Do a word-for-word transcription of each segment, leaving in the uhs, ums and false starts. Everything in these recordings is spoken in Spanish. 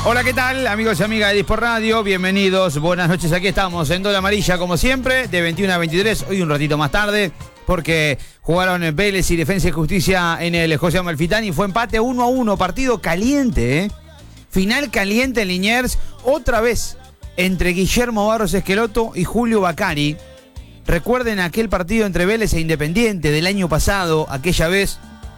Hola, ¿qué tal? Amigos y amigas de Disport Radio, bienvenidos, buenas noches, aquí estamos en Doble Amarilla como siempre, de veintiuno a veintitrés, hoy un ratito más tarde, porque jugaron Vélez y Defensa y Justicia en el José Amalfitani, fue empate uno a uno, partido caliente, ¿eh? Final caliente en Liniers, otra vez, entre Guillermo Barros Esqueloto y Julio Bacari. Recuerden aquel partido entre Vélez e Independiente del año pasado, aquella vez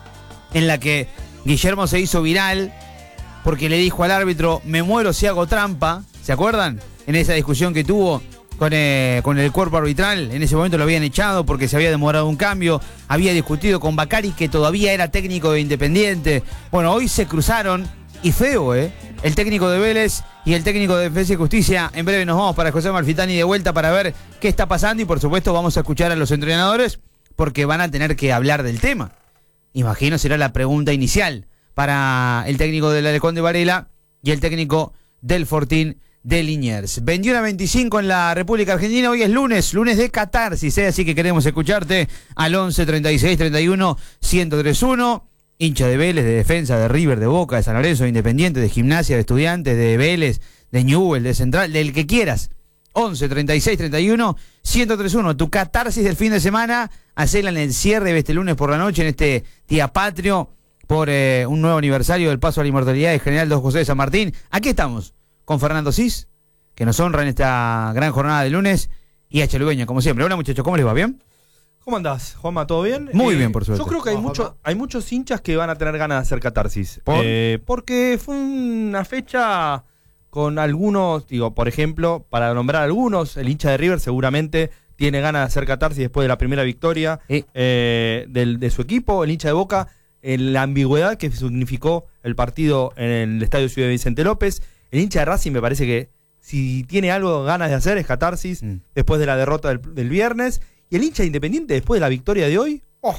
en la que Guillermo se hizo viral, porque le dijo al árbitro, me muero si hago trampa, ¿se acuerdan? En esa discusión que tuvo con, eh, con el cuerpo arbitral, en ese momento lo habían echado porque se había demorado un cambio, había discutido con Bacari que todavía era técnico de Independiente. Bueno, hoy se cruzaron, y feo, ¿eh? El técnico de Vélez y el técnico de Defensa y Justicia. En breve nos vamos para José Amalfitani de vuelta para ver qué está pasando y por supuesto vamos a escuchar a los entrenadores porque van a tener que hablar del tema. Imagino será la pregunta inicial para el técnico del Halcón de Varela y el técnico del Fortín de Liniers. veintiuno a veinticinco en la República Argentina, hoy es lunes, lunes de catarsis, ¿eh? Así que queremos escucharte al once, treinta y seis, treinta y uno, ciento tres uno, hincha de Vélez, de Defensa, de River, de Boca, de San Lorenzo, de Independiente, de Gimnasia, de Estudiantes, de Vélez, de Newell, de Central, del que quieras. once, treinta y seis, treinta y uno, ciento tres uno, tu catarsis del fin de semana, hacela en el cierre de este lunes por la noche, en este día patrio, por eh, un nuevo aniversario del paso a la inmortalidad de General Don José de San Martín. Aquí estamos, con Fernando Cis, que nos honra en esta gran jornada de lunes, y a Chalubeña, como siempre. Hola muchachos, ¿cómo les va? ¿Bien? ¿Cómo andás, Juanma? ¿Todo bien? Muy eh, bien, por suerte. Yo creo que hay, mucho, hay muchos hinchas que van a tener ganas de hacer catarsis. ¿Por? Eh, porque fue una fecha con algunos, digo, por ejemplo, para nombrar algunos, el hincha de River seguramente tiene ganas de hacer catarsis después de la primera victoria eh. Eh, del, de su equipo. El hincha de Boca, en la ambigüedad que significó el partido en el Estadio Ciudad de Vicente López. El hincha de Racing me parece que si tiene algo ganas de hacer es catarsis mm. después de la derrota del, del viernes. Y el hincha de Independiente después de la victoria de hoy, oh,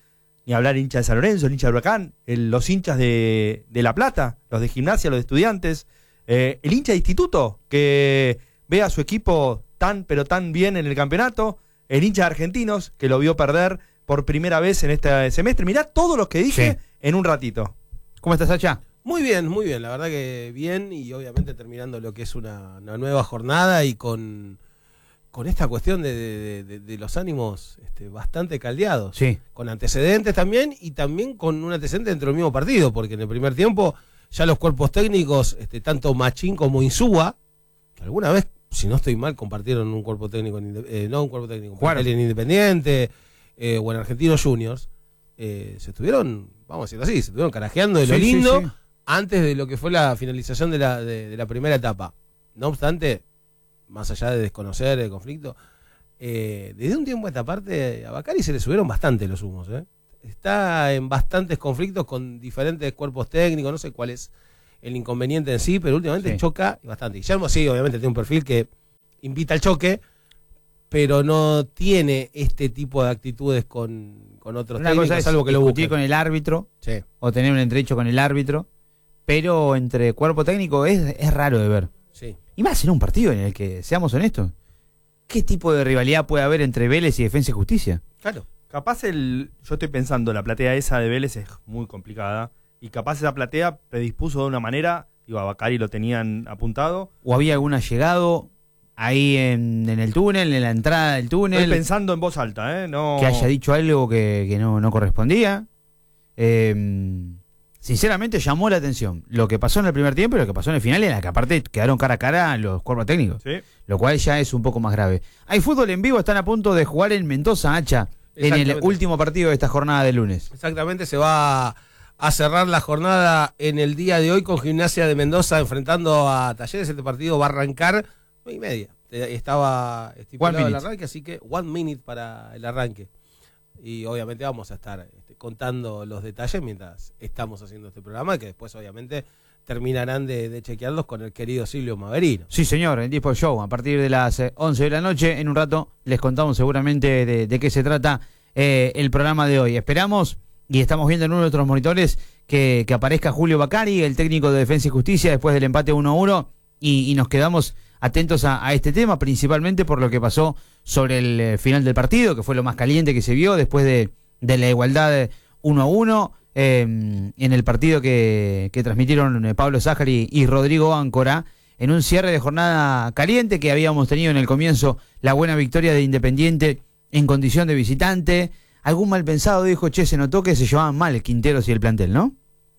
ni hablar hincha de San Lorenzo, el hincha de Huracán, el, los hinchas de, de La Plata, los de Gimnasia, los de Estudiantes, eh, el hincha de Instituto que ve a su equipo tan pero tan bien en el campeonato, el hincha de Argentinos que lo vio perder por primera vez en este semestre. Mirá todos los que dije sí. en un ratito. ¿Cómo estás, Sacha? Muy bien, muy bien, la verdad que bien, y obviamente terminando lo que es una, una nueva jornada y con, con esta cuestión de, de, de, de los ánimos este, bastante caldeados, sí. con antecedentes también, y también con un antecedente dentro del mismo partido, porque en el primer tiempo ya los cuerpos técnicos, este, tanto Machín como Insúa, que alguna vez, si no estoy mal, compartieron un cuerpo técnico, en, eh, no un cuerpo técnico, en Independiente, eh, o en Argentinos Juniors, eh, se estuvieron, vamos a decirlo así, se estuvieron carajeando de lo sí, lindo sí, sí. antes de lo que fue la finalización de la, de, de la primera etapa. No obstante, más allá de desconocer el conflicto, eh, desde un tiempo a esta parte a Bacari se le subieron bastante los humos, ¿eh? Está en bastantes conflictos con diferentes cuerpos técnicos, no sé cuál es el inconveniente en sí, pero últimamente sí. choca bastante. Guillermo sí, obviamente tiene un perfil que invita al choque, pero no tiene este tipo de actitudes con, con otros Una técnicos, cosa es salvo que lo busque con el árbitro, sí. o tener un entredicho con el árbitro, pero entre cuerpo técnico es, es raro de ver. Sí. Y más en un partido en el que, seamos honestos, ¿qué tipo de rivalidad puede haber entre Vélez y Defensa y Justicia? Claro. Capaz el, yo estoy pensando, la platea esa de Vélez es muy complicada, y capaz esa platea predispuso de una manera, digo, a Bacari lo tenían apuntado. ¿O había algún allegado ahí en, en el túnel, en la entrada del túnel? Estoy pensando en voz alta, ¿eh? No... Que haya dicho algo que, que no, no correspondía. Eh, sinceramente llamó la atención lo que pasó en el primer tiempo y lo que pasó en el final, en la que aparte quedaron cara a cara los cuerpos técnicos. Sí. Lo cual ya es un poco más grave. Hay fútbol en vivo, están a punto de jugar en Mendoza, Hacha, en el último partido de esta jornada de lunes. Exactamente, se va a cerrar la jornada en el día de hoy con Gimnasia de Mendoza enfrentando a Talleres. Este partido va a arrancar nueve y media. Estaba estipulado el arranque, así que one minute para el arranque. Y obviamente vamos a estar este, contando los detalles mientras estamos haciendo este programa, que después obviamente terminarán de, de chequearlos con el querido Silvio Maverino. Sí, señor, en Disport Show, a partir de las once de la noche. En un rato les contamos seguramente de, de qué se trata eh, el programa de hoy. Esperamos, y estamos viendo en uno de nuestros monitores, que, que aparezca Julio Bacari, el técnico de Defensa y Justicia, después del empate uno a uno, y, y nos quedamos atentos a, a este tema, principalmente por lo que pasó sobre el eh, final del partido, que fue lo más caliente que se vio después de, de la igualdad uno a uno. eh, en el partido que, que transmitieron eh, Pablo Sájari y Rodrigo Áncora, en un cierre de jornada caliente que habíamos tenido en el comienzo, la buena victoria de Independiente en condición de visitante. Algún mal pensado dijo, che, se notó que se llevaban mal Quinteros y el plantel, ¿no?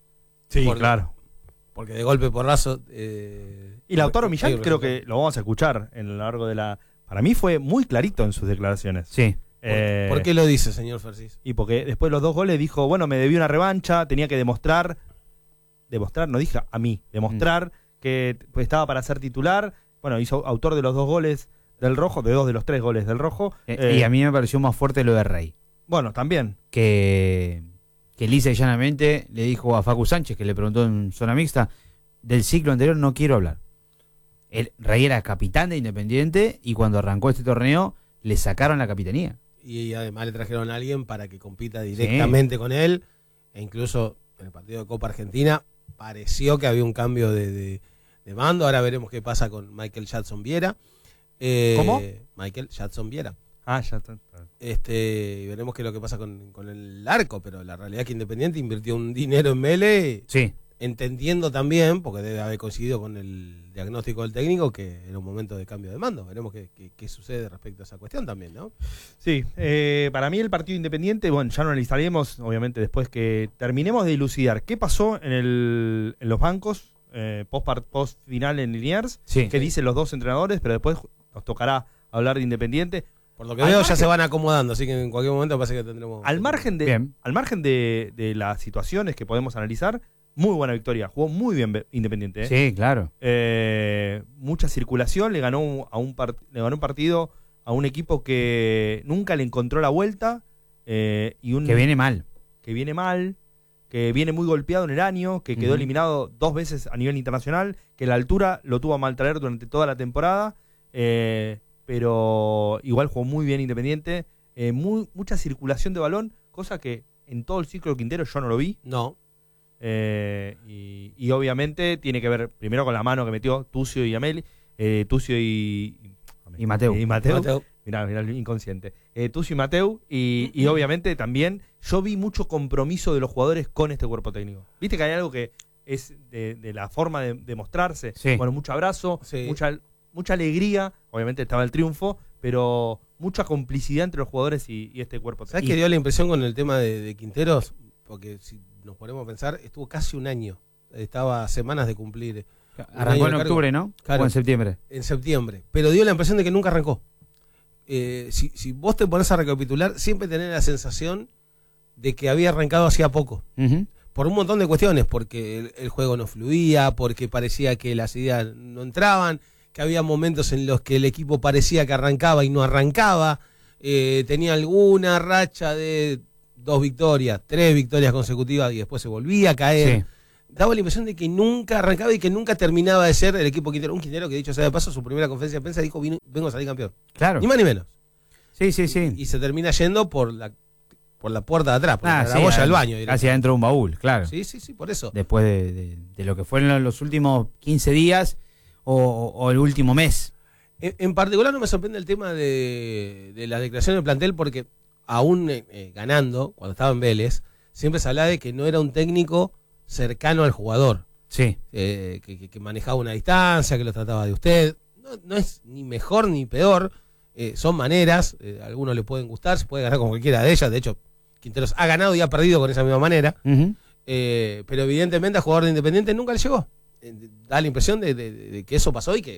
Sí, Porque- claro. Porque de golpe porrazo. Eh, Y Lautaro Millán hay un creo resultado. que lo vamos a escuchar en lo largo de la... Para mí fue muy clarito en sus declaraciones. Sí. ¿Por, Eh, ¿por qué lo dice, señor Fersis? Y porque después de los dos goles dijo, bueno, me debí una revancha, tenía que demostrar, demostrar, no dije a mí, demostrar que pues, estaba para ser titular. Bueno, hizo autor de los dos goles del Rojo, de dos de los tres goles del Rojo. Eh, Eh, y a mí me pareció más fuerte lo de Rey. Bueno, también. Que, que lisa y llanamente le dijo a Facu Sánchez, que le preguntó en zona mixta, del ciclo anterior no quiero hablar. El Rey era capitán de Independiente y cuando arrancó este torneo le sacaron la capitanía. Y además le trajeron a alguien para que compita directamente con él. E incluso en el partido de Copa Argentina pareció que había un cambio de, de, de mando. Ahora veremos qué pasa con Michael Jackson Viera. Eh, ¿Cómo? Michael Jackson Viera. Ah, ya está. Este, y veremos qué es lo que pasa con, con el arco. Pero la realidad es que Independiente invirtió un dinero en Vélez, Sí. entendiendo también, porque debe haber coincidido con el diagnóstico del técnico, que era un momento de cambio de mando. Veremos qué, qué, qué sucede respecto a esa cuestión también, ¿no? Sí, eh, para mí el partido Independiente, bueno, ya lo analizaremos, obviamente, después que terminemos de dilucidar qué pasó en, el, en los bancos, eh, post, par- post final en Liniers, Sí. qué dicen los dos entrenadores, pero después nos tocará hablar de Independiente. Por lo que Al veo, ya margen- se van acomodando, así que en cualquier momento parece que tendremos. Al margen de, Bien. al margen de, de las situaciones que podemos analizar, muy buena victoria, jugó muy bien Be- Independiente. ¿eh? Sí, claro. Eh, mucha circulación, le ganó un- a un part- le ganó un partido a un equipo que nunca le encontró la vuelta eh, y un Que viene mal. que viene mal, que viene muy golpeado en el año, que quedó Ujú. eliminado dos veces a nivel internacional, que la altura lo tuvo a mal traer durante toda la temporada, eh, pero igual jugó muy bien Independiente, eh, muy, mucha circulación de balón, cosa que en todo el ciclo de Quintero yo no lo vi. No. Eh, y, y obviamente tiene que ver primero con la mano que metió Tucio y Ameli, eh, Tucio y, Y Mateu. y Mateu. Mateo. Mirá, mirá el inconsciente. Eh, Tucio y Mateu, y, y obviamente también yo vi mucho compromiso de los jugadores con este cuerpo técnico. Viste que hay algo que es de, de la forma de, de mostrarse. Sí. Bueno, mucho abrazo, Sí. mucha, mucha alegría, obviamente estaba el triunfo, pero mucha complicidad entre los jugadores y, y este cuerpo ¿Sabes técnico. qué dio la impresión con el tema de, de Quinteros? Porque si nos ponemos a pensar, estuvo casi un año. Estaba a semanas de cumplir un año Arrancó de en cargo. octubre, ¿no? Claro. O en septiembre. En septiembre. Pero dio la impresión de que nunca arrancó. Eh, si, si vos te pones a recapitular, siempre tenés la sensación de que había arrancado hacía poco. Ujú. Por un montón de cuestiones, porque el, el juego no fluía, porque parecía que las ideas no entraban, que había momentos en los que el equipo parecía que arrancaba y no arrancaba, eh, tenía alguna racha de dos victorias, tres victorias consecutivas y después se volvía a caer. Sí. Daba la impresión de que nunca arrancaba y que nunca terminaba de ser el equipo Quintero. Un Quintero que, dicho sea de paso, su primera conferencia de prensa dijo, "Vine- vengo a salir campeón". Claro. Ni más ni menos. Sí, sí, sí. Y se termina yendo por la por la puerta de atrás, por Ah, la sí, boya a- del baño. Casi adentro de un baúl, claro. Sí, sí, sí, por eso. Después de, de- de lo que fueron los últimos quince días o, o el último mes. En, en particular no me sorprende el tema de, de la declaración del plantel porque aún eh, eh, ganando, cuando estaba en Vélez, siempre se hablaba de que no era un técnico cercano al jugador, Sí. eh, que, que- que manejaba una distancia, que lo trataba de usted. No, no es ni mejor ni peor, eh, son maneras, eh, a algunos le pueden gustar, se puede ganar con cualquiera de ellas, de hecho Quinteros ha ganado y ha perdido con esa misma manera, Ujú. eh, pero evidentemente al jugador de Independiente nunca le llegó. Eh, da la impresión de, de- de que eso pasó y que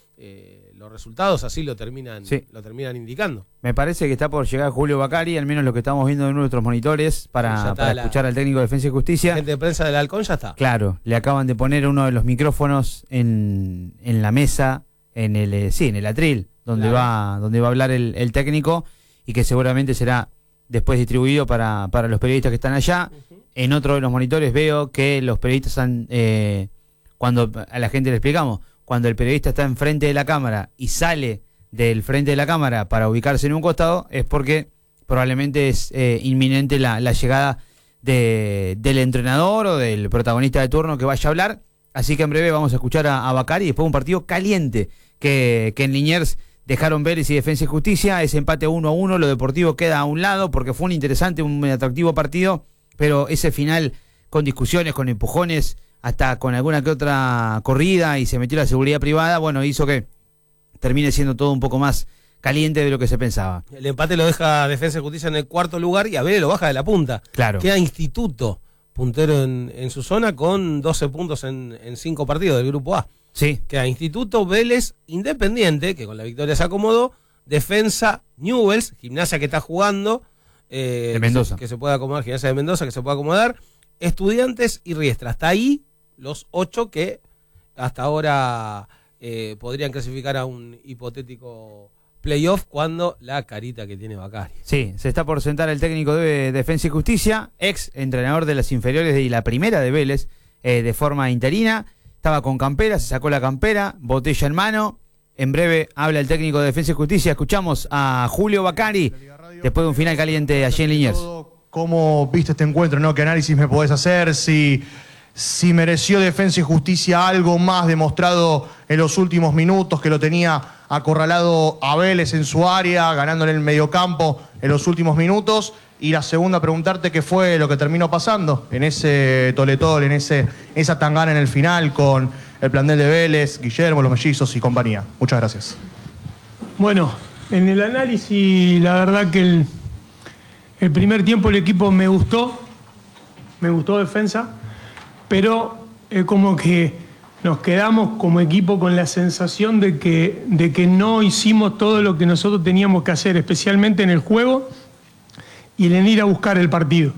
eh, los resultados así lo terminan, Sí. lo terminan indicando. Me parece que está por llegar Julio Bacari, al menos lo que estamos viendo en nuestros monitores, para, Sí, ya está para la- escuchar al técnico de Defensa y Justicia. Gente de prensa del Halcón ya está. Claro, le acaban de poner uno de los micrófonos en, en la mesa, en el eh, sí, en el atril, donde Claro. va donde va a hablar el, el técnico y que seguramente será después distribuido para, para los periodistas que están allá. En otro de los monitores veo que los periodistas han, eh, cuando a la gente le explicamos, cuando el periodista está enfrente de la cámara y sale del frente de la cámara para ubicarse en un costado, es porque probablemente es eh, inminente la, la llegada de, del entrenador o del protagonista de turno que vaya a hablar. Así que en breve vamos a escuchar a, a Bacari, después un partido caliente que, que en Liniers dejaron Vélez y Defensa y Justicia, ese empate uno a uno, lo deportivo queda a un lado porque fue un interesante, un atractivo partido, pero ese final con discusiones, con empujones, hasta con alguna que otra corrida y se metió la seguridad privada, bueno, hizo que termine siendo todo un poco más caliente de lo que se pensaba. El empate lo deja Defensa y Justicia en el cuarto lugar y a Vélez lo baja de la punta. Claro. Queda Instituto puntero en, en su zona con doce puntos en, en cinco partidos del grupo A. Sí. Queda Instituto, Vélez, Independiente, que con la victoria se acomodó, Defensa, Newell's, Gimnasia que está jugando, eh, de Mendoza. Que se, que se puede acomodar, Gimnasia de Mendoza que se puede acomodar, Estudiantes y Riestra. Hasta ahí los ocho que hasta ahora eh, podrían clasificar a un hipotético playoff cuando la carita que tiene Bacari. Sí, se está por sentar el técnico de Defensa y Justicia, ex entrenador de las inferiores y la primera de Vélez, eh, de forma interina. Estaba con campera, se sacó la campera, botella en mano. En breve habla el técnico de Defensa y Justicia. Escuchamos a Julio Bacari después de un final caliente allí en Liniers. ¿Cómo viste este encuentro, no? ¿Qué análisis me podés hacer? Si, si mereció Defensa y Justicia algo más demostrado en los últimos minutos, que lo tenía acorralado a Vélez en su área, ganándole el mediocampo en los últimos minutos. Y la segunda, preguntarte qué fue lo que terminó pasando en ese toletol, en ese, esa tangana en el final con el plantel de Vélez, Guillermo, los mellizos y compañía. Muchas gracias. Bueno, en el análisis, la verdad que el, el primer tiempo el equipo me gustó, me gustó Defensa, pero es como que nos quedamos como equipo con la sensación de que, de que no hicimos todo lo que nosotros teníamos que hacer, especialmente en el juego y en ir a buscar el partido.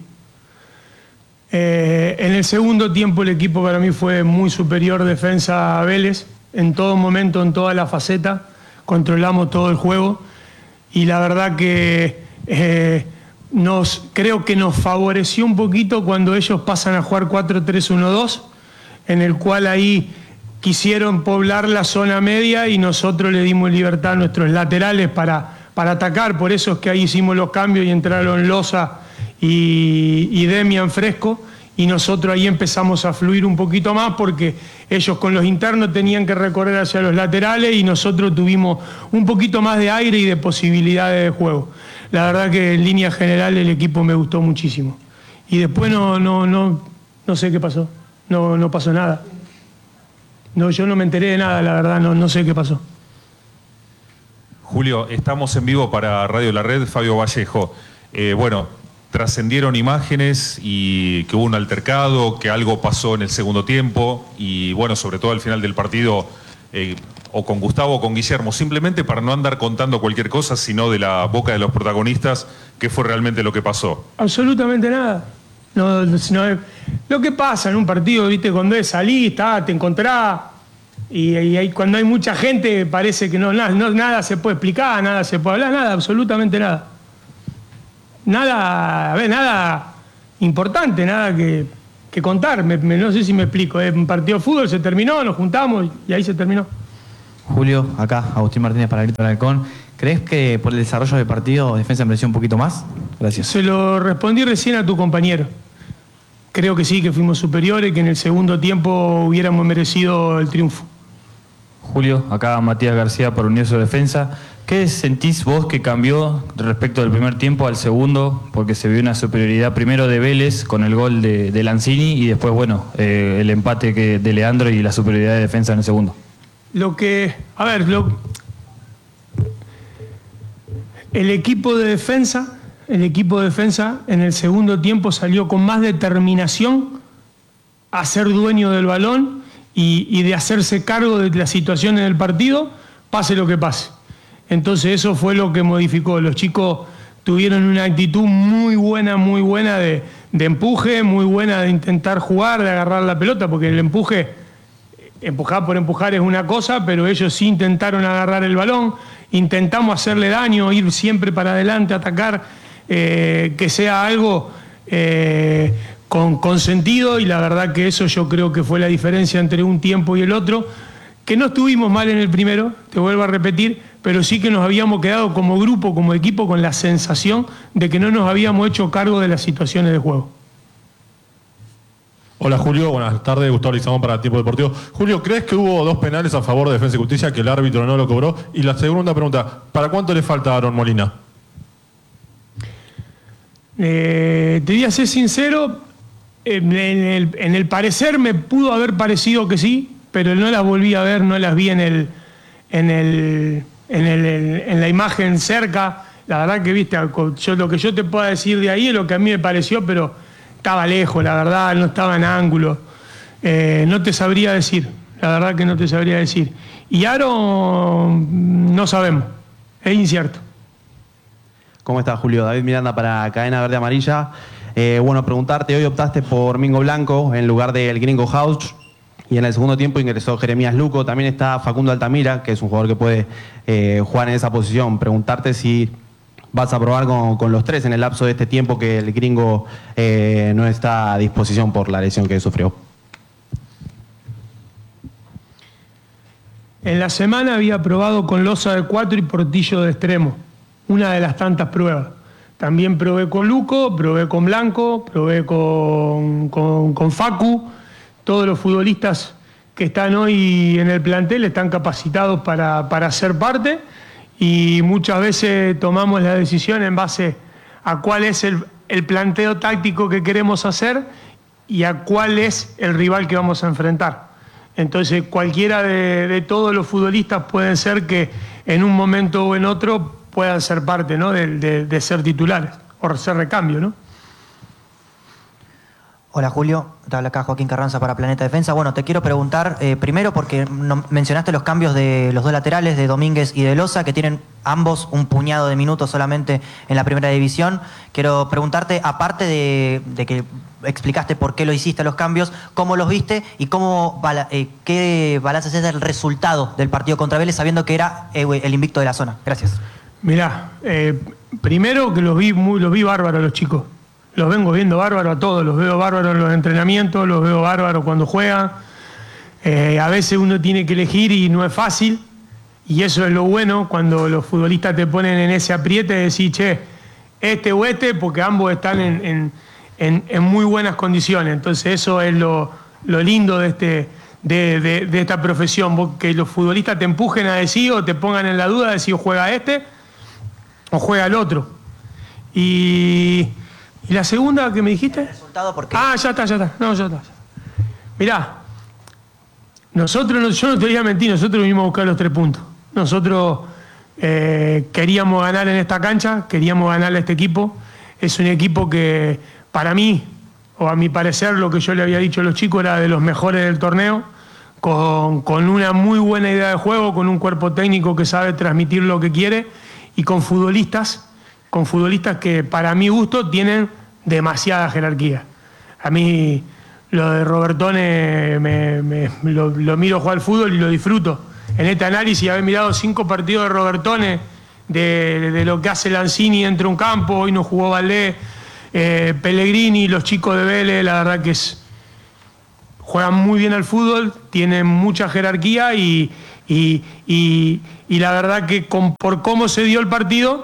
Eh, en el segundo tiempo el equipo para mí fue muy superior Defensa a Vélez, en todo momento, en toda la faceta, controlamos todo el juego y la verdad que eh, nos, creo que nos favoreció un poquito cuando ellos pasan a jugar cuatro tres uno dos, en el cual ahí quisieron poblar la zona media y nosotros le dimos libertad a nuestros laterales para para atacar, por eso es que ahí hicimos los cambios y entraron Loza y, y Demian Fresco, y nosotros ahí empezamos a fluir un poquito más porque ellos con los internos tenían que recorrer hacia los laterales y nosotros tuvimos un poquito más de aire y de posibilidades de juego. La verdad que en línea general el equipo me gustó muchísimo. Y después no, no, no, no sé qué pasó, no, no pasó nada. No, yo no me enteré de nada, la verdad, no, no sé qué pasó. Julio, estamos en vivo para Radio La Red, Fabio Vallejo. Eh, bueno, trascendieron imágenes y que hubo un altercado, que algo pasó en el segundo tiempo y bueno, sobre todo al final del partido, eh, o con Gustavo o con Guillermo, simplemente para no andar contando cualquier cosa, sino de la boca de los protagonistas, qué fue realmente lo que pasó. Absolutamente nada. No, no, lo que pasa en un partido, viste, cuando es salís, está, te encontrás. Y, y ahí, cuando hay mucha gente parece que no, nada, no, nada se puede explicar, nada se puede hablar, nada, absolutamente nada. Nada, a ver, nada importante, nada que, que contar. Me, me, no sé si me explico. Es un partido de fútbol, se terminó, nos juntamos y ahí se terminó. Julio, acá, Agustín Martínez para Grito del Halcón. ¿Crees que por el desarrollo del partido Defensa mereció un poquito más? Gracias. Se lo respondí recién a tu compañero. Creo que sí, que fuimos superiores, que en el segundo tiempo hubiéramos merecido el triunfo. Julio, acá Matías García por Unión sobre Defensa. ¿Qué sentís vos que cambió respecto del primer tiempo al segundo? Porque se vio una superioridad primero de Vélez con el gol de, de Lanzini y después, bueno, eh, el empate que, de Leandro y la superioridad de Defensa en el segundo. Lo que, a ver, lo, el equipo de defensa, el equipo de defensa en el segundo tiempo salió con más determinación a ser dueño del balón y, y de hacerse cargo de las situaciones del partido, pase lo que pase. Entonces eso fue lo que modificó. Los chicos tuvieron una actitud muy buena, muy buena de, de empuje, muy buena de intentar jugar, de agarrar la pelota, porque el empuje, empujar por empujar es una cosa, pero ellos sí intentaron agarrar el balón, intentamos hacerle daño, ir siempre para adelante, atacar, eh, que sea algo eh, con, con sentido, y la verdad que eso yo creo que fue la diferencia entre un tiempo y el otro, que no estuvimos mal en el primero, te vuelvo a repetir, pero sí que nos habíamos quedado como grupo, como equipo, con la sensación de que no nos habíamos hecho cargo de las situaciones de juego. Hola Julio, buenas tardes, Gustavo Lizamón para Tiempo Deportivo. Julio, ¿crees que hubo dos penales a favor de Defensa y Justicia que el árbitro no lo cobró? Y la segunda pregunta, ¿para cuánto le falta a Aaron Molina? Eh, te voy a ser sincero, en el, en el parecer me pudo haber parecido que sí, pero no las volví a ver, no las vi en el, en el, en el, en la imagen cerca. La verdad que viste, yo, lo que yo te puedo decir de ahí es lo que a mí me pareció, pero estaba lejos, la verdad, no estaba en ángulo. Eh, no te sabría decir, la verdad que no te sabría decir. Y Aro, no sabemos, es incierto. ¿Cómo estás, Julio? David Miranda para Cadena Verde Amarilla. Eh, bueno, preguntarte, hoy optaste por Mingo Blanco en lugar del Gringo House y en el segundo tiempo ingresó Jeremías Luco. También está Facundo Altamira, que es un jugador que puede eh, jugar en esa posición. Preguntarte si vas a probar con, con los tres en el lapso de este tiempo que el Gringo eh, no está a disposición por la lesión que sufrió. En la semana había probado con Loza de cuatro y Portillo de extremo, una de las tantas pruebas. También probé con Luco, probé con Blanco, probé con, con, con Facu. Todos los futbolistas que están hoy en el plantel están capacitados para, para ser parte y muchas veces tomamos la decisión en base a cuál es el, el planteo táctico que queremos hacer y a cuál es el rival que vamos a enfrentar. Entonces cualquiera de, de todos los futbolistas pueden ser que en un momento o en otro puedan ser parte, ¿no? de, de, de ser titulares o ser recambio, ¿no? Hola Julio, te habla acá Joaquín Carranza para Planeta Defensa. Bueno, te quiero preguntar, eh, primero porque no, mencionaste los cambios de los dos laterales, de Domínguez y de Loza, que tienen ambos un puñado de minutos solamente en la primera división. Quiero preguntarte, aparte de, de que explicaste por qué lo hiciste los cambios, cómo los viste y cómo eh, qué balance es el resultado del partido contra Vélez, sabiendo que era eh, el invicto de la zona. Gracias. Mirá, eh, primero que los vi muy, los vi bárbaros a los chicos. Los vengo viendo bárbaro a todos, los veo bárbaros en los entrenamientos, los veo bárbaros cuando juegan. Eh, a veces uno tiene que elegir y no es fácil, y eso es lo bueno cuando los futbolistas te ponen en ese apriete de decir, che, este o este, porque ambos están en, en, en, en muy buenas condiciones. Entonces eso es lo, lo lindo de, este, de, de, de esta profesión, que los futbolistas te empujen a decir o te pongan en la duda de si juega este o juega el otro. Y... ¿Y la segunda que me dijiste? El resultado, ¿por qué? Ah, ya está, ya está. No, ya está. Mirá, nosotros, yo no te voy a mentir, nosotros vinimos a buscar los tres puntos. Nosotros eh, queríamos ganar en esta cancha, queríamos ganarle a este equipo. Es un equipo que, para mí, o a mi parecer, lo que yo le había dicho a los chicos, era de los mejores del torneo, con, con una muy buena idea de juego, con un cuerpo técnico que sabe transmitir lo que quiere y con futbolistas con futbolistas que para mi gusto tienen demasiada jerarquía. A mí lo de Robertone me, me, lo, lo miro jugar al fútbol y lo disfruto. En este análisis haber mirado cinco partidos de Robertone, de, de lo que hace Lanzini entre un campo, hoy no jugó Valdés, eh, Pellegrini, los chicos de Vélez, la verdad que es, juegan muy bien al fútbol, tienen mucha jerarquía y, y, y, y la verdad que con, por cómo se dio el partido,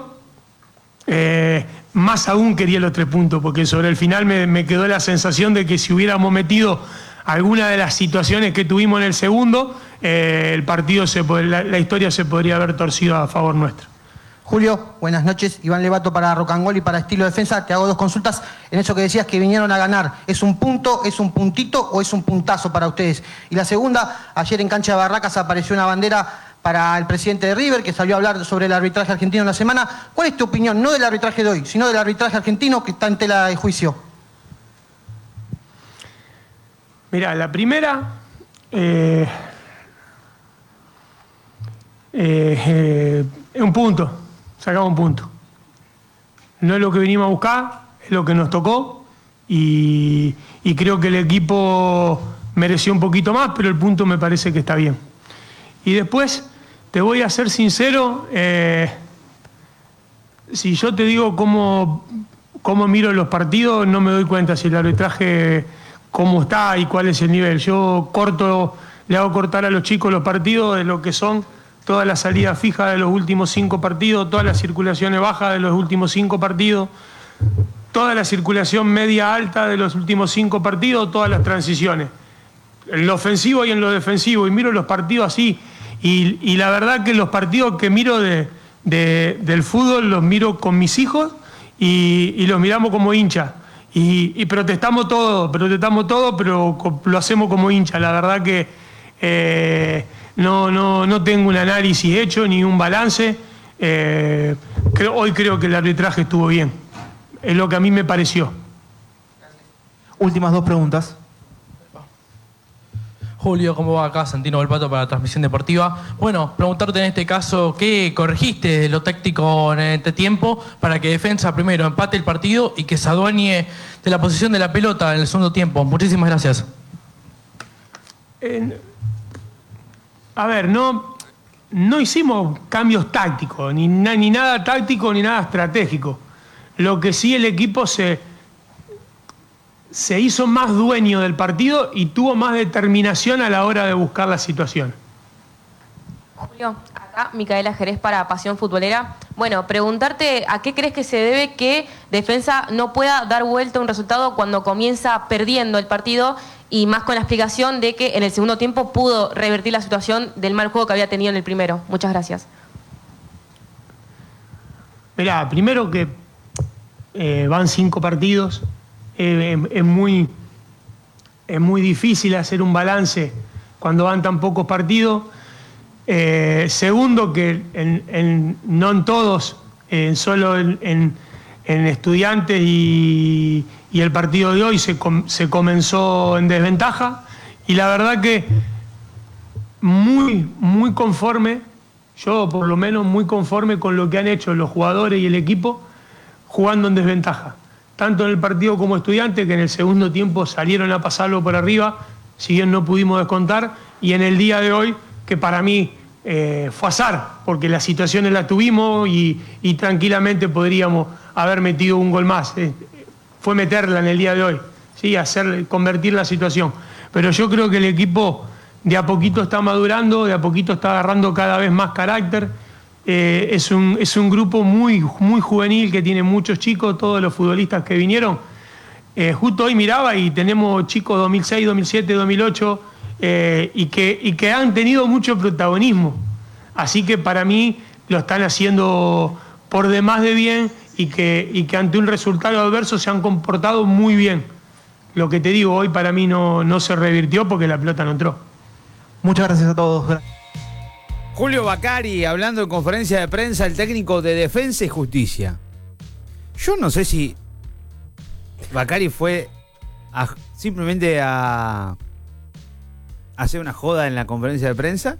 Eh, más aún quería los tres puntos, porque sobre el final me, me quedó la sensación de que si hubiéramos metido alguna de las situaciones que tuvimos en el segundo, eh, el partido, se, la, la historia se podría haber torcido a favor nuestro. Julio, buenas noches. Iván Levato para Rocangol y para Estilo Defensa. Te hago dos consultas en eso que decías que vinieron a ganar. ¿Es un punto, es un puntito o es un puntazo para ustedes? Y la segunda, ayer en Cancha de Barracas apareció una bandera para el presidente de River, que salió a hablar sobre el arbitraje argentino en la semana. ¿Cuál es tu opinión, no del arbitraje de hoy, sino del arbitraje argentino que está en tela de juicio? Mira, la primera, eh, eh, eh, es un punto, sacamos un punto. No es lo que vinimos a buscar, es lo que nos tocó y, y creo que el equipo mereció un poquito más, pero el punto me parece que está bien. Y después, te voy a ser sincero, eh, si yo te digo cómo, cómo miro los partidos, no me doy cuenta si el arbitraje, cómo está y cuál es el nivel. Yo corto, le hago cortar a los chicos los partidos de lo que son todas las salidas fijas de los últimos cinco partidos, todas las circulaciones bajas de los últimos cinco partidos, toda la circulación media alta de los últimos cinco partidos, todas las transiciones, en lo ofensivo y en lo defensivo, y miro los partidos así. Y, y la verdad que los partidos que miro de, de, del fútbol los miro con mis hijos y, y los miramos como hinchas. Y, y protestamos todo, protestamos todo, pero co- lo hacemos como hinchas. La verdad que eh, no, no, no tengo un análisis hecho ni un balance. Eh, creo, hoy creo que el arbitraje estuvo bien. Es lo que a mí me pareció. Últimas dos preguntas. Julio, ¿cómo va? Acá Santino Volpato para la transmisión deportiva. Bueno, preguntarte en este caso, ¿qué corregiste de lo táctico en este tiempo para que Defensa primero empate el partido y que se adueñe de la posición de la pelota en el segundo tiempo? Muchísimas gracias. Eh, a ver, no, no hicimos cambios tácticos, ni, na- ni nada táctico ni nada estratégico. Lo que sí el equipo se, se hizo más dueño del partido y tuvo más determinación a la hora de buscar la situación. Julio, acá Micaela Jerez para Pasión Futbolera. Bueno, preguntarte a qué crees que se debe que Defensa no pueda dar vuelta a un resultado cuando comienza perdiendo el partido y más con la explicación de que en el segundo tiempo pudo revertir la situación del mal juego que había tenido en el primero. Muchas gracias. Mirá, primero que eh, van cinco partidos, eh, es, es muy, es muy difícil hacer un balance cuando van tan pocos partidos. Eh, segundo, que en, en- no en todos, eh, solo en, en- en Estudiantes y, y el partido de hoy se, com- se comenzó en desventaja. Y la verdad que muy, muy conforme, yo por lo menos muy conforme con lo que han hecho los jugadores y el equipo jugando en desventaja. Tanto en el partido como Estudiantes, que en el segundo tiempo salieron a pasarlo por arriba, si bien no pudimos descontar, y en el día de hoy, que para mí eh, fue azar, porque las situaciones las tuvimos y, y tranquilamente podríamos haber metido un gol más. Eh, fue meterla en el día de hoy, ¿sí? Hacer, convertir la situación. Pero yo creo que el equipo de a poquito está madurando, de a poquito está agarrando cada vez más carácter. Eh, es, un, es un grupo muy, muy juvenil que tiene muchos chicos, todos los futbolistas que vinieron. Eh, justo hoy miraba y tenemos chicos dos mil seis, dos mil siete, dos mil ocho eh, y, que, y que han tenido mucho protagonismo. Así que para mí lo están haciendo por demás de bien y que, y que ante un resultado adverso se han comportado muy bien. Lo que te digo, hoy para mí no, no se revirtió porque la pelota no entró. Muchas gracias a todos. Julio Bacari, hablando en conferencia de prensa, el técnico de Defensa y Justicia. Yo no sé si Bacari fue a- simplemente a, a hacer una joda en la conferencia de prensa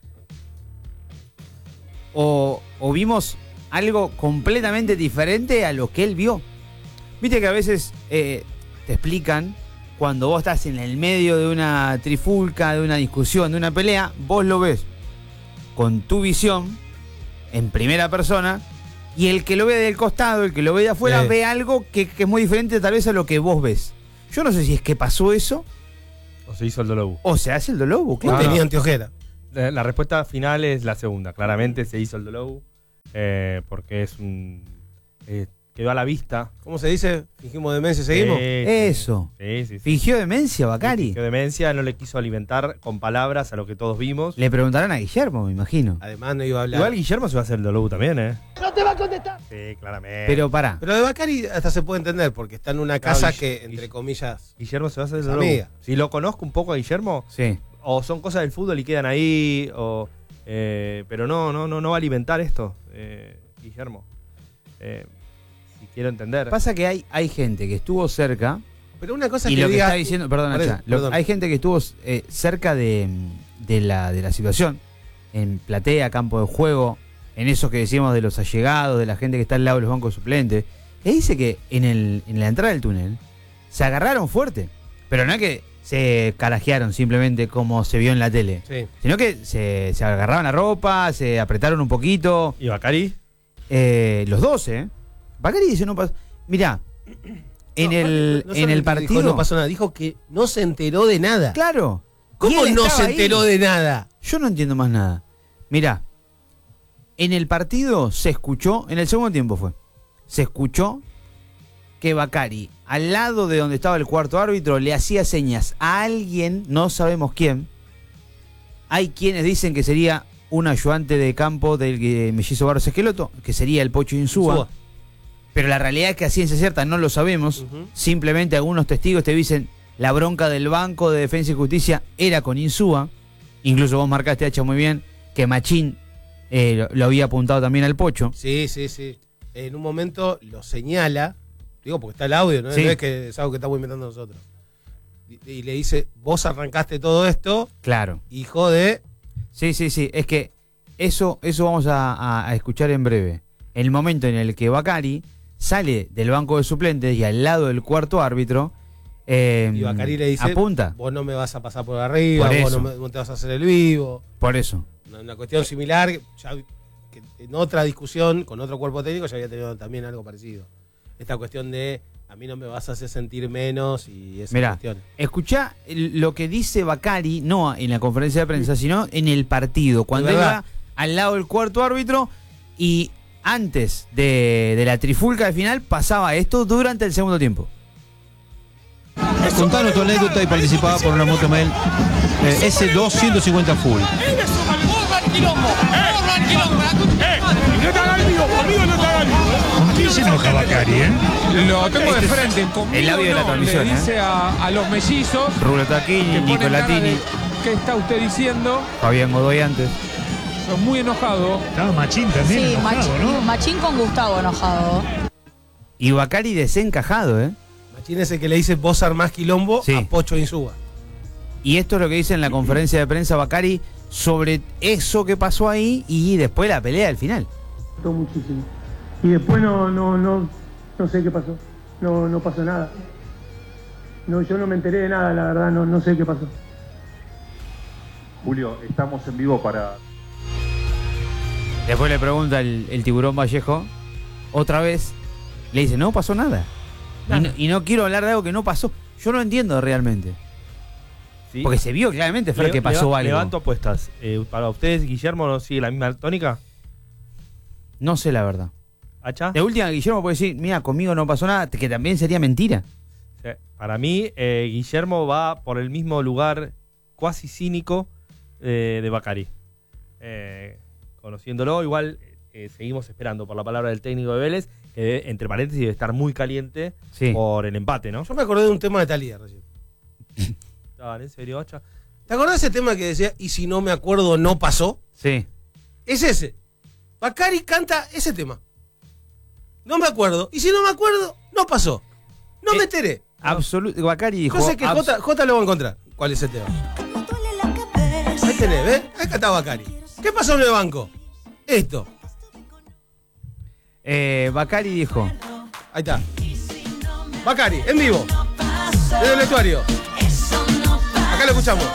o, o vimos algo completamente diferente a lo que él vio. Viste que a veces eh, te explican cuando vos estás en el medio de una trifulca, de una discusión, de una pelea, vos lo ves con tu visión en primera persona y el que lo ve del costado, el que lo ve de afuera, Sí. ve algo que, que es muy diferente tal vez a lo que vos ves. Yo no sé si es que pasó eso O se hizo el Dolobu. o se hace el Dolobu. No, claro. no. anteojera. La, la respuesta final es la segunda. Claramente se hizo el Dolobu. eh, porque es un. eh, quedó a la vista. ¿Cómo se dice? ¿Fingimos demencia y seguimos? Sí, sí. Eso. Sí, sí, sí. Fingió demencia, Bacari. Fingió demencia, no le quiso alimentar con palabras a lo que todos vimos. Le preguntarán a Guillermo, me imagino. Además no iba a hablar. Igual Guillermo se va a hacer el Dolobu también, ¿eh? No te va a contestar. Sí, claramente. Pero pará. Pero de Bacari hasta se puede entender, porque está en una casa Guille- que, entre comillas, Guillermo se va a hacer el es Dolobu. amiga. Si lo conozco un poco a Guillermo, Sí. o son cosas del fútbol y quedan ahí, o eh, pero no, no, no, no va a alimentar esto, eh, Guillermo. Eh, si quiero entender. Pasa que hay, hay gente que estuvo cerca Pero una cosa y es que lo que diga- está diciendo, perdón, Por eso, Nacha, lo- perdón. hay gente que estuvo eh, cerca de, de, la, de la situación, en platea, campo de juego, en eso que decíamos de los allegados, de la gente que está al lado de los bancos suplentes, que dice que en, el, en la entrada del túnel se agarraron fuerte, pero no es que se carajearon simplemente como se vio en la tele, Sí. sino que se, se agarraban la ropa, se apretaron un poquito. ¿Y Bacari? Eh, los dos, ¿eh? Bacari dice no pasó. Mirá, en No, el, no en solamente el dijo, partido. no pasó nada, dijo que no se enteró de nada. Claro. ¿Cómo Y él no estaba se enteró ahí. de nada? Yo no entiendo más nada. Mirá, en el partido se escuchó, en el segundo tiempo fue, se escuchó que Bacari, al lado de donde estaba el cuarto árbitro, le hacía señas a alguien, no sabemos quién. Hay quienes dicen que sería un ayudante de campo del eh, mellizo Barros Esqueloto, que sería el Pocho Insúa. Insúa. Pero la realidad es que a ciencia cierta no lo sabemos. Uh-huh. Simplemente algunos testigos te dicen la bronca del banco de Defensa y Justicia era con Insúa. Incluso vos marcaste, Hacha, muy bien, que Machín eh, lo, lo había apuntado también al Pocho. Sí, sí, sí. En un momento lo señala, digo porque está el audio, no, sí. no es que es algo que estamos inventando nosotros. Y, y le dice, vos arrancaste todo esto. Claro. Hijo de... Sí, sí, sí. Es que eso, eso vamos a, a, a escuchar en breve. El momento en el que Bacari sale del banco de suplentes y al lado del cuarto árbitro, eh, y Bacari le dice, apunta. Vos no me vas a pasar por arriba, por vos no, me, no te vas a hacer el vivo. Por eso. Una, una cuestión similar, ya, que en otra discusión con otro cuerpo técnico ya había tenido también algo parecido. Esta cuestión de a mí no me vas a hacer sentir menos y esas Mirá, cuestiones. Escuchá lo que dice Bacari, no en la conferencia de prensa, sino en el partido, cuando él va al lado del cuarto árbitro y antes de, de la trifulca de final pasaba esto durante el segundo tiempo. Contanos tu anécdota y participaba por una moto mail eh, S dos ciento cincuenta full. ¿Con quién se enoja Bacari, eh? Lo tengo de frente. El audio de la transmisión, le dice ¿eh? a, a los mellizos. Rulo Tacchini, Nicolatini. ¿Qué está usted diciendo? Fabián Godoy antes. Muy enojado. Estaba Machín también sí, enojado, Machín, ¿no? Machín con Gustavo enojado. Y Bacari desencajado, ¿eh? Machín es el que le dice vos armás quilombo sí. a Pocho Insúa. Y esto es lo que dice en la conferencia de prensa Bacari sobre eso que pasó ahí y después la pelea al final. Muchísimo. Y después no, no, no, no sé qué pasó. No, no pasó nada. No, yo no me enteré de nada, la verdad, no, no sé qué pasó. Julio, estamos en vivo para... Después le pregunta el, el tiburón Vallejo, otra vez, le dice, no pasó nada. Y no, y no quiero hablar de algo que no pasó. Yo no entiendo realmente. ¿Sí? Porque se vio claramente, Fer, que pasó leva, algo. Levanto apuestas. Eh, ¿Para ustedes, Guillermo, no sigue la misma tónica? No sé la verdad. ¿Hacha? De última, Guillermo puede decir, mira, conmigo no pasó nada, que también sería mentira. Sí. Para mí, eh, Guillermo va por el mismo lugar cuasi cínico eh, de Bacari. Eh, conociéndolo, igual eh, seguimos esperando por la palabra del técnico de Vélez, que debe, entre paréntesis debe estar muy caliente sí. por el empate, ¿no? Yo me acordé de un tema de Thalía recién. ¿Estaban en serio, Hacha? ¿Te acordás de ese tema que decía, y si no me acuerdo, no pasó? Sí. Es ese. Bacari canta ese tema. No me acuerdo. Y si no me acuerdo, no pasó. No eh, me enteré. Absoluto. Bacari dijo. Yo sé que J, J lo va a encontrar. ¿Cuál es el tema? Ahí tenés, ¿ves? Ahí está Bacari. ¿Qué pasó en el banco? Esto. Eh, Bacari dijo. Ahí está. Bacari, en vivo. Desde el vestuario. Acá lo escuchamos.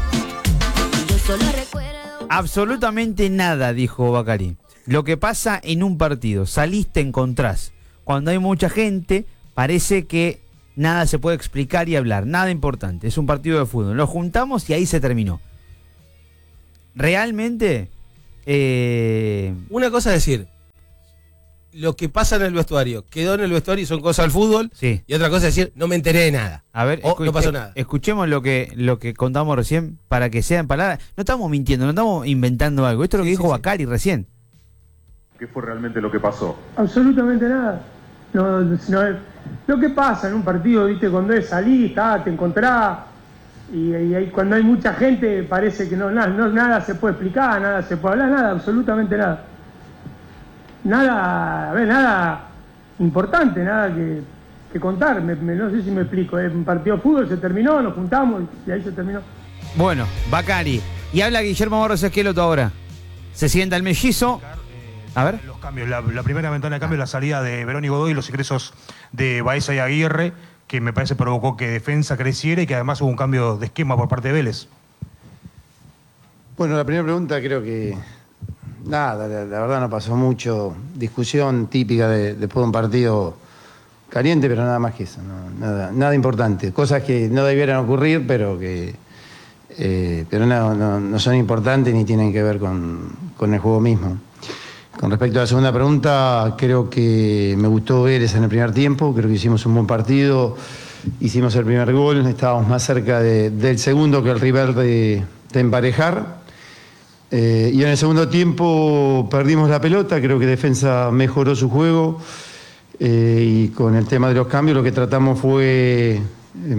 Absolutamente nada, dijo Bacari. Lo que pasa en un partido, salís, te encontrás. Cuando hay mucha gente, parece que nada se puede explicar y hablar. Nada importante. Es un partido de fútbol. Lo juntamos y ahí se terminó. Realmente... Eh... Una cosa es decir, lo que pasa en el vestuario, quedó en el vestuario y son cosas del fútbol. Sí. Y otra cosa es decir, no me enteré de nada. A ver, o no pasó nada. Escuchemos lo que, lo que contamos recién para que sean palabras. No estamos mintiendo, no estamos inventando algo. Esto es lo que sí, dijo sí, Bacari sí. recién. ¿Qué fue realmente lo que pasó? Absolutamente nada. No, no, lo que pasa en un partido, viste, cuando es salir, está, te encontrás, y, y hay, cuando hay mucha gente parece que no, nada, no, nada se puede explicar, nada se puede hablar, nada, absolutamente nada. Nada, a ver, nada importante, nada que, que contar. Me, me, no sé si me explico. Es un partido de fútbol, se terminó, nos juntamos y ahí se terminó. Bueno, Bacari. Y habla Guillermo Barros Esqueloto ahora. Se sienta el mellizo. A ver. Los cambios, la, la primera ventana de cambio, la salida de Verón y Godoy y los ingresos de Baeza y Aguirre, que me parece provocó que defensa creciera y que además hubo un cambio de esquema por parte de Vélez. Bueno, la primera pregunta creo que nada, la, la verdad no pasó mucho. Discusión típica de, después de un partido caliente, pero nada más que eso, no, nada, nada importante. Cosas que no debieran ocurrir, pero que eh, pero no, no, no son importantes ni tienen que ver con, con el juego mismo. Con respecto a la segunda pregunta, creo que me gustó Vélez en el primer tiempo, creo que hicimos un buen partido, hicimos el primer gol, estábamos más cerca de, del segundo que el rival de, de emparejar. Eh, y en el segundo tiempo perdimos la pelota, creo que Defensa mejoró su juego Eh, y con el tema de los cambios lo que tratamos fue eh,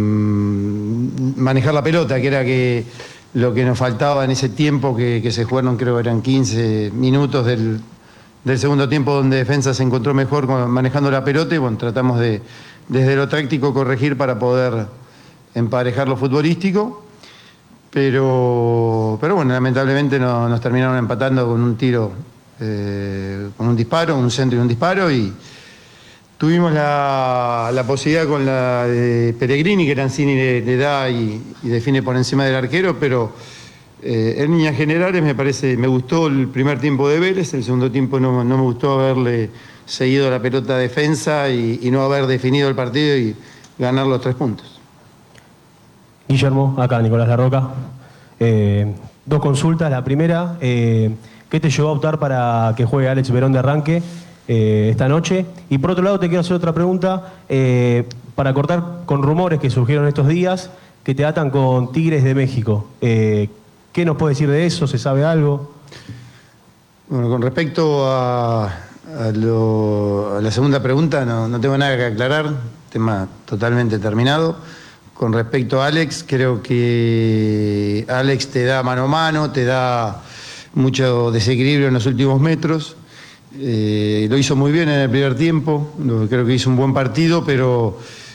manejar la pelota, que era que lo que nos faltaba en ese tiempo que, que se jugaron, creo que eran quince minutos del, del segundo tiempo, donde Defensa se encontró mejor con, manejando la pelota, y bueno, tratamos de, desde lo táctico, corregir para poder emparejar lo futbolístico, pero, pero bueno, lamentablemente no, nos terminaron empatando con un tiro, eh, con un disparo, un centro y un disparo, y tuvimos la, la posibilidad con la de Pellegrini, que Lanzini le, le da y, y define por encima del arquero, pero eh, en líneas generales me parece, me gustó el primer tiempo de Vélez, el segundo tiempo no, no me gustó haberle seguido la pelota a Defensa y, y no haber definido el partido y ganar los tres puntos. Guillermo, acá Nicolás Larroca. Eh, dos consultas. La primera, eh, ¿qué te llevó a optar para que juegue Alex Verón de arranque Eh, esta noche? Y por otro lado te quiero hacer otra pregunta, eh, para cortar con rumores que surgieron estos días que te atan con Tigres de México. Eh, ¿Qué nos puede decir de eso? ¿Se sabe algo? Bueno, con respecto a, a, lo, a la segunda pregunta, no, no tengo nada que aclarar, tema totalmente terminado. Con respecto a Alex, creo que Alex te da mano a mano, te da mucho desequilibrio en los últimos metros. Eh, lo hizo muy bien en el primer tiempo, creo que hizo un buen partido, pero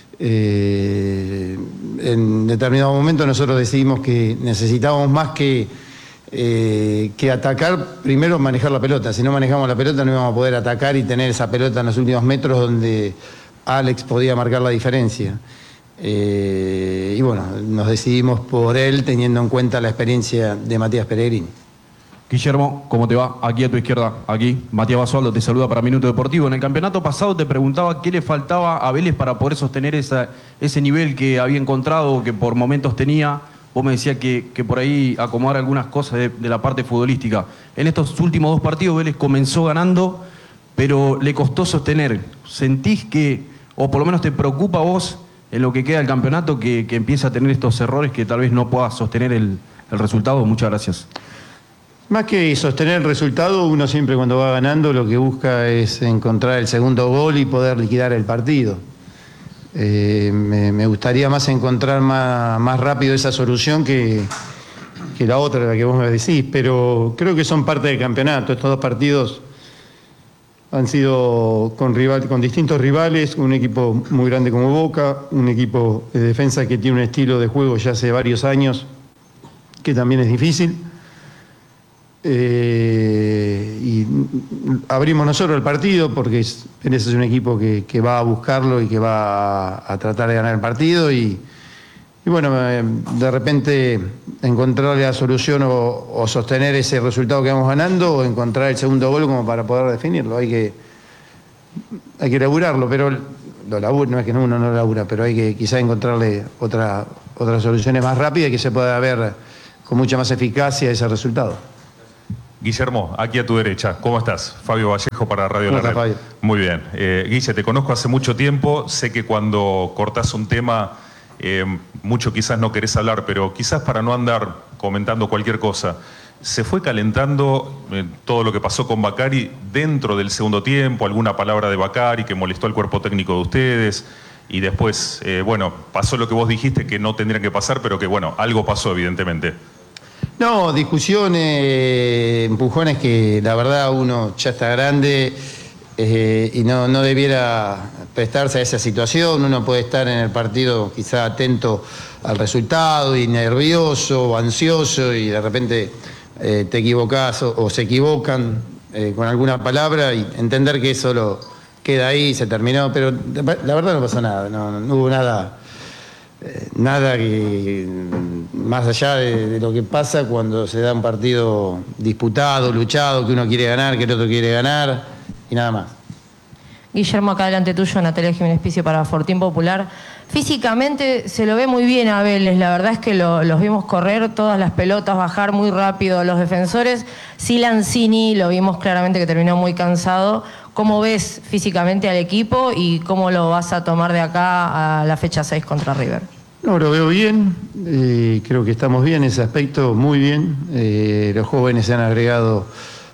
eh, en determinado momento nosotros decidimos que necesitábamos más que, eh, que atacar, primero manejar la pelota. Si no manejamos la pelota no íbamos a poder atacar y tener esa pelota en los últimos metros donde Alex podía marcar la diferencia. Eh, y bueno, nos decidimos por él teniendo en cuenta la experiencia de Matías Pellegrini. Guillermo, ¿cómo te va? Aquí a tu izquierda, aquí, Matías Basualdo te saluda para Minuto Deportivo. En el campeonato pasado te preguntaba qué le faltaba a Vélez para poder sostener esa, ese nivel que había encontrado, que por momentos tenía. Vos me decías que, que por ahí acomodar algunas cosas de, de la parte futbolística. En estos últimos dos partidos Vélez comenzó ganando, pero le costó sostener. ¿Sentís que, o por lo menos te preocupa a vos, en lo que queda del campeonato, que, que empieza a tener estos errores que tal vez no pueda sostener el, el resultado? Muchas gracias. Más que sostener el resultado, uno siempre cuando va ganando lo que busca es encontrar el segundo gol y poder liquidar el partido. Eh, me, me gustaría más encontrar más, más rápido esa solución que, que la otra, la que vos me decís, pero creo que son parte del campeonato. Estos dos partidos han sido con, rival, con distintos rivales, un equipo muy grande como Boca, un equipo de Defensa que tiene un estilo de juego ya hace varios años que también es difícil. Eh, y abrimos nosotros el partido porque es, ese es un equipo que, que va a buscarlo y que va a, a tratar de ganar el partido y, y bueno, eh, de repente encontrar la solución o, o sostener ese resultado que vamos ganando o encontrar el segundo gol como para poder definirlo. Hay que, hay que laburarlo, pero lo labura, no es que uno no lo labura, pero hay que quizás encontrarle otra, otras soluciones más rápidas y que se pueda ver con mucha más eficacia ese resultado. Guillermo, aquí a tu derecha, ¿cómo estás? Fabio Vallejo para Radio La Red. Fabio? Muy bien. Eh, Guille, te conozco hace mucho tiempo, sé que cuando cortás un tema, eh, mucho quizás no querés hablar, pero quizás para no andar comentando cualquier cosa, ¿se fue calentando eh, todo lo que pasó con Bacari dentro del segundo tiempo? ¿Alguna palabra de Bacari que molestó al cuerpo técnico de ustedes? Y después, eh, bueno, pasó lo que vos dijiste que no tendría que pasar, pero que bueno, algo pasó evidentemente. No, discusiones, empujones que la verdad uno ya está grande eh, y no, no debiera prestarse a esa situación. Uno puede estar en el partido quizá atento al resultado y nervioso o ansioso y de repente eh, te equivocás o, o se equivocan eh, con alguna palabra y entender que eso lo queda ahí y se terminó. Pero la verdad no pasó nada, no, no hubo nada. Nada que, más allá de, de lo que pasa cuando se da un partido disputado, luchado, que uno quiere ganar, que el otro quiere ganar, y nada más. Guillermo, acá delante tuyo, Natalia Jiménez Picio para Fortín Popular. Físicamente se lo ve muy bien a Vélez, la verdad es que lo, los vimos correr todas las pelotas, bajar muy rápido a los defensores. Sí, Lanzini, lo vimos claramente que terminó muy cansado. ¿Cómo ves físicamente al equipo y cómo lo vas a tomar de acá a la fecha seis contra River? No, lo veo bien, eh, creo que estamos bien en ese aspecto, muy bien. Eh, los jóvenes se han agregado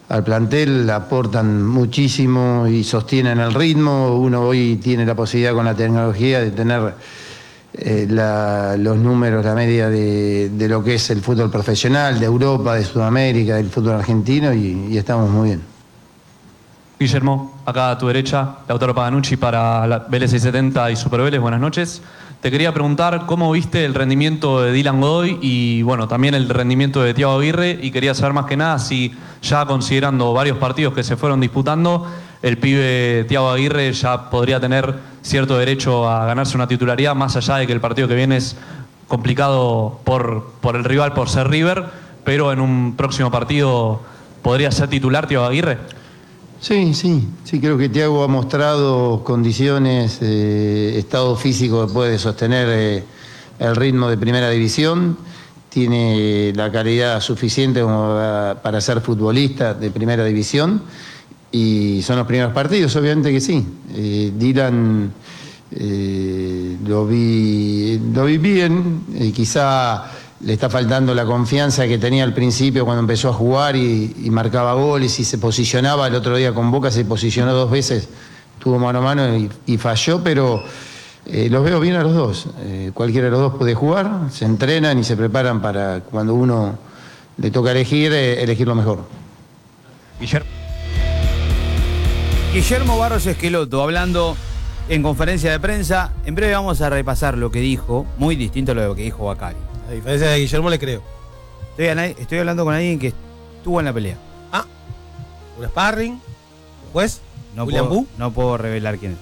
al plantel, aportan muchísimo y sostienen el ritmo. Uno hoy tiene la posibilidad con la tecnología de tener eh, la, los números, la media de, de lo que es el fútbol profesional, de Europa, de Sudamérica, del fútbol argentino y, y estamos muy bien. Guillermo, acá a tu derecha, Lautaro Paganucci para la Vélez seiscientos setenta y Super Vélez, buenas noches. Te quería preguntar cómo viste el rendimiento de Dylan Godoy y bueno, también el rendimiento de Thiago Aguirre, y quería saber más que nada si ya considerando varios partidos que se fueron disputando, el pibe Thiago Aguirre ya podría tener cierto derecho a ganarse una titularidad, más allá de que el partido que viene es complicado por, por el rival, por ser River, pero en un próximo partido podría ser titular Thiago Aguirre. Sí, sí, sí, creo que Thiago ha mostrado condiciones, eh, estado físico que puede sostener eh, el ritmo de primera división, tiene la calidad suficiente como para, para ser futbolista de primera división y son los primeros partidos, obviamente que sí. Eh, Dylan eh, lo vi, lo vi bien, eh, quizá le está faltando la confianza que tenía al principio cuando empezó a jugar y, y marcaba goles y se posicionaba. El otro día con Boca se posicionó dos veces, tuvo mano a mano y, y falló, pero eh, los veo bien a los dos. Eh, cualquiera de los dos puede jugar, se entrenan y se preparan para cuando uno le toca elegir, eh, elegir lo mejor. Guillermo. Guillermo Barros Esqueloto hablando en conferencia de prensa. En breve vamos a repasar lo que dijo, muy distinto a lo que dijo Bacari. A diferencia de Guillermo, le creo. Estoy, estoy hablando con alguien que estuvo en la pelea. Ah, un sparring, un juez, no William puedo, Bu. No puedo revelar quién es.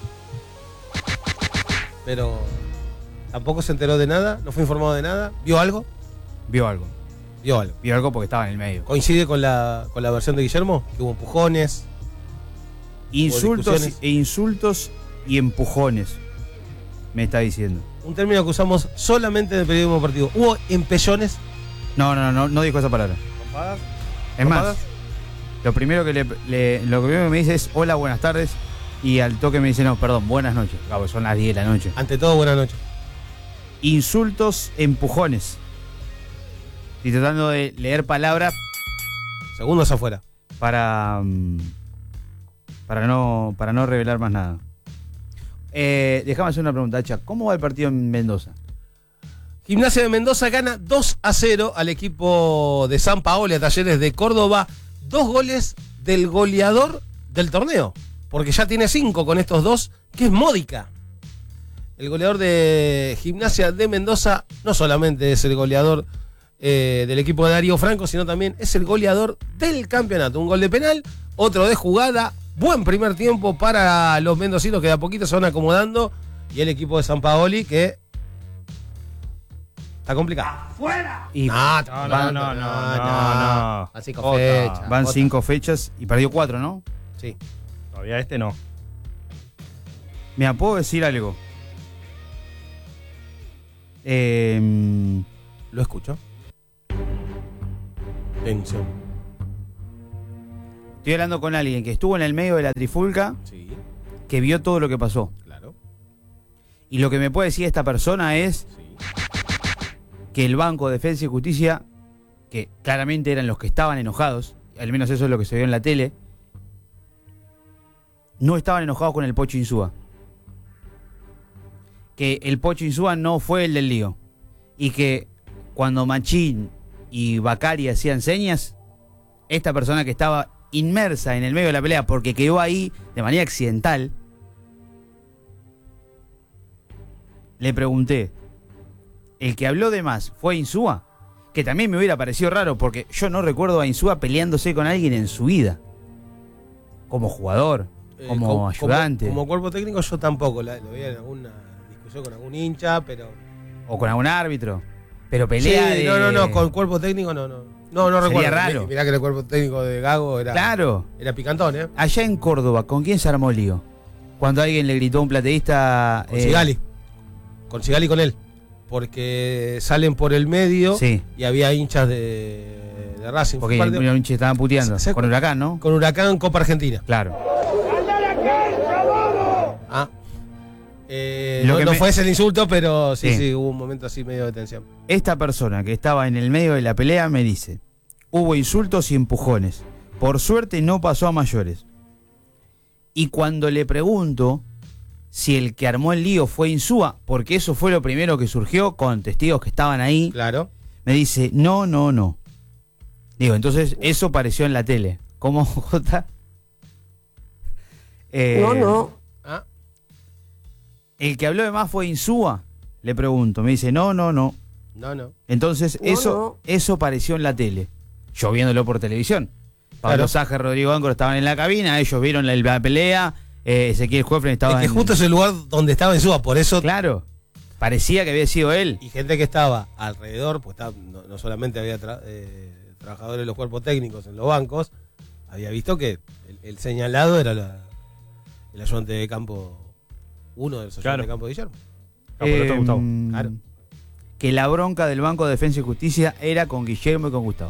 Pero tampoco se enteró de nada, no fue informado de nada. ¿Vio algo? Vio algo. Vio algo. Vio algo porque estaba en el medio. ¿Coincide con la, con la versión de Guillermo? Que hubo empujones. Insultos e insultos y empujones, me está diciendo. Un término que usamos solamente en el periodismo deportivo. ¿Hubo empellones? No, no, no, no dijo esa palabra. ¿Trompadas? Es más, lo primero que le, le- lo primero que me dice es hola, buenas tardes. Y al toque me dice, no, perdón, buenas noches. Cabo, son las diez de la noche. Ante todo, buenas noches. Insultos, empujones. Estoy tratando de leer palabras. Segundos afuera. Para. mm, Para no, para no revelar más nada. Eh, déjame hacer una pregunta, Hacha. ¿Cómo va el partido en Mendoza? Gimnasia de Mendoza gana dos a cero al equipo de San Paoli, a Talleres de Córdoba. Dos goles del goleador del torneo, porque ya tiene cinco con estos dos, que es Módica. El goleador de Gimnasia de Mendoza no solamente es el goleador eh, del equipo de Darío Franco, sino también es el goleador del campeonato. Un gol de penal, otro de jugada. Buen primer tiempo para los mendocinos que de a poquito se van acomodando. Y el equipo de San Paoli que está complicado. ¡Fuera! Y No, no, no, no, no, no, no, no. no. Van cinco Otra. fechas. Van Otra. cinco fechas y perdió cuatro, ¿no? Sí. Todavía este no. Mira, ¿puedo decir algo? Eh, Lo escucho. Tensión. Estoy hablando con alguien que estuvo en el medio de la trifulca, Sí, que vio todo lo que pasó. claro. Y lo que me puede decir esta persona es que el Banco de Defensa y Justicia, que claramente eran los que estaban enojados, al menos eso es lo que se vio en la tele, no estaban enojados con el Pocho Insúa. Que el Pocho Insúa no fue el del lío. Y que cuando Machín y Bacari hacían señas, esta persona que estaba inmersa en el medio de la pelea porque quedó ahí de manera accidental, le pregunté, ¿el que habló de más fue Insúa? Que también me hubiera parecido raro porque yo no recuerdo a Insúa peleándose con alguien en su vida. Como jugador, Eh, como com- ayudante. Como, como cuerpo técnico yo tampoco. La, lo veía en alguna discusión con algún hincha, pero... O con algún árbitro. Pero pelea Sí, de... no, no, no, con cuerpo técnico no, no. No, no Sería recuerdo. raro. Mi- Mirá que el cuerpo técnico de Gago era... Claro. Era picantón, ¿eh? Allá en Córdoba, ¿con quién se armó lío? Cuando alguien le gritó a un plateísta... Con eh, Sigali. Con Sigali con él. Porque salen por el medio Sí. y había hinchas de, de Racing. Porque Parte- los hinchas estaban puteando. ¿Se- se- Con Huracán, ¿no? Con Huracán, Copa Argentina. Claro. Ah. Eh, Lo no que no me- fue ese el insulto, pero sí, Sí. sí, hubo un momento así medio de tensión. Esta persona que estaba en el medio de la pelea me dice, hubo insultos y empujones. Por suerte no pasó a mayores. Y cuando le pregunto si el que armó el lío fue Insúa, porque eso fue lo primero que surgió con testigos que estaban ahí, claro, me dice, no, no, no. Digo, entonces eso pareció en la tele. ¿Cómo, Jota? Eh, no, no. Ah. ¿El que habló de más fue Insúa? Le pregunto. Me dice, no, no, no. No, no. Entonces No, eso, no. eso pareció en la tele. Yo viéndolo por televisión. Pablo Claro. Saja y Rodrigo Áncora estaban en la cabina, ellos vieron la, la pelea, eh, Ezequiel Juefren estaba Es que en... justo es el lugar donde estaba Insúa, por eso. Claro, parecía que había sido él. Y gente que estaba alrededor, pues estaba- no, no solamente había tra- eh, trabajadores de los cuerpos técnicos en los bancos, había visto que el, el señalado era la- el ayudante de campo, uno de los ayudantes Claro. de campo de Guillermo. Ah, por otro Eh, Gustavo. Claro. Que la bronca del Banco de Defensa y Justicia era con Guillermo y con Gustavo.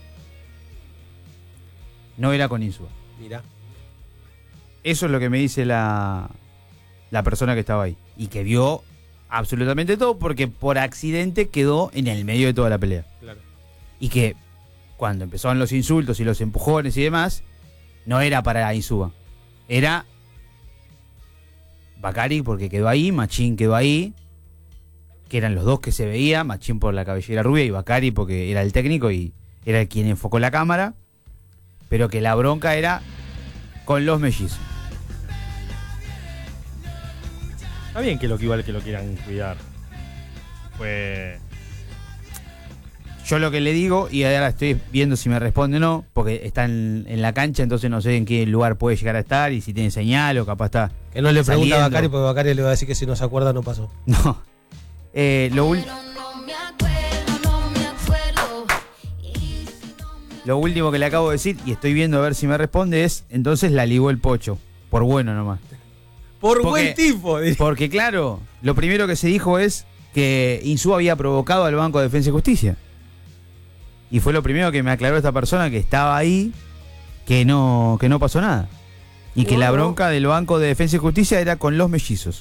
No era con Insúa. Mira. Eso es lo que me dice la, la persona que estaba ahí. Y que vio absolutamente todo porque por accidente quedó en el medio de toda la pelea. Claro. Y que cuando empezaron los insultos y los empujones y demás, no era para Insúa. Era Bacari porque quedó ahí, Machín quedó ahí, que eran los dos que se veía, Machín por la cabellera rubia y Bacari porque era el técnico y era el quien enfocó la cámara, pero que la bronca era con los mellizos. Está bien que lo que igual que lo quieran cuidar. Pues. Yo lo que le digo, y ahora estoy viendo si me responde o no, porque está en, en la cancha, entonces no sé en qué lugar puede llegar a estar y si tiene señal o capaz está. Que no le pregunta a saliendo. Bacari, porque Bacari le va a decir que si no se acuerda no pasó. No. Eh, lo, ul- lo último que le acabo de decir, y estoy viendo a ver si me responde, es entonces la ligó el Pocho. Por bueno nomás. Por Porque- buen tipo. dice. Porque claro, lo primero que se dijo es que Insúa había provocado al Banco de Defensa y Justicia. Y fue lo primero que me aclaró esta persona que estaba ahí, que no, que no pasó nada. Y que la bronca del Banco de Defensa y Justicia era con los mellizos.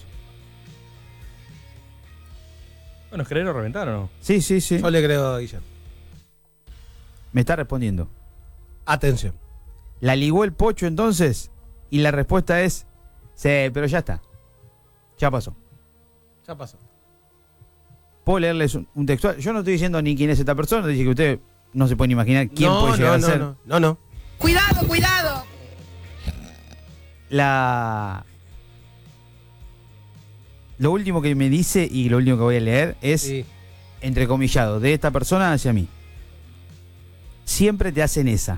Bueno, ¿querés lo reventar o no? Sí, sí, sí. Yo le creo a Guillermo. Me está respondiendo. Atención. ¿La ligó el Pocho entonces? Y la respuesta es, sí, pero ya está. Ya pasó. Ya pasó. ¿Puedo leerles un, un textual? Yo no estoy diciendo ni quién es esta persona, dice que ustedes no se pueden imaginar quién No, puede llegar no, a ser. no, no, no. Cuidado, cuidado. La... Lo último que me dice y lo último que voy a leer es, Sí. entrecomillado, de esta persona hacia mí. Siempre te hacen esa.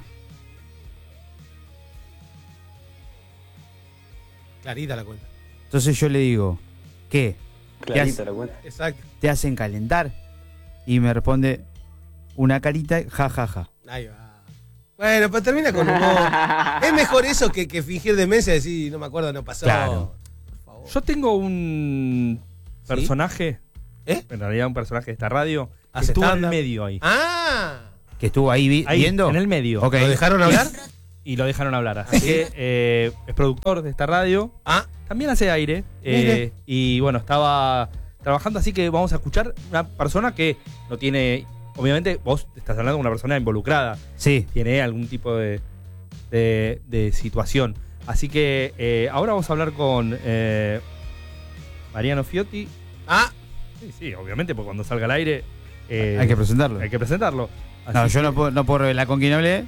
Clarita la cuenta. Entonces yo le digo, ¿qué? ¿Te, Clarita hace- la cuenta. Exacto. te hacen calentar? Y me responde una carita, ja, ja, ja. Ahí va. Bueno, pues termina con humor. Es mejor eso que, que fingir demencia y decir, no me acuerdo, no pasó. Claro. Yo tengo un personaje, ¿Eh? en realidad un personaje de esta radio, que ¿Hace estuvo en el stand-up? medio ahí. Ah. Que estuvo ahí, vi- Ahí, viendo. en el medio. Ok. ¿Lo dejaron hablar? Y lo dejaron hablar. Así que eh, es productor de esta radio. Ah. También hace aire. eh, y bueno, estaba trabajando, así que vamos a escuchar una persona que no tiene. Obviamente, vos estás hablando de una persona involucrada. Sí. Tiene algún tipo de, de, de situación. Así que eh, ahora vamos a hablar con eh, Mariano Fiotti. Ah. Sí, sí, obviamente, porque cuando salga al aire. eh, Hay que presentarlo. Hay que presentarlo. No, Así yo que- no puedo, no puedo revelar con quién hablé.